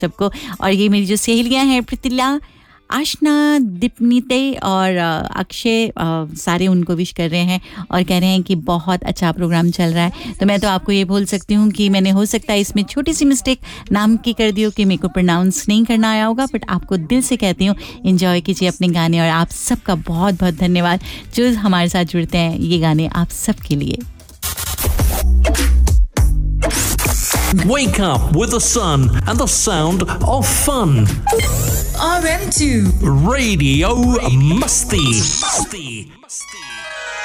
सबको। और ये मेरी जो सहेलियां हैं प्रीतिला, आशना, दीपनीते और अक्षय, सारे उनको विश कर रहे हैं और कह रहे हैं कि बहुत अच्छा प्रोग्राम चल रहा है। तो मैं तो आपको ये बोल सकती हूँ कि मैंने हो सकता है इसमें छोटी सी मिस्टेक नाम की कर दी हो कि मेरे को प्रोनाउंस नहीं करना आया होगा, बट आपको दिल से कहती हूँ एंजॉय कीजिए अपने गाने। और आप सबका बहुत बहुत धन्यवाद जो हमारे साथ जुड़ते हैं। ये गाने आप सबके लिए। Wake up with the sun and the sound of fun. RM2 Radio Musti.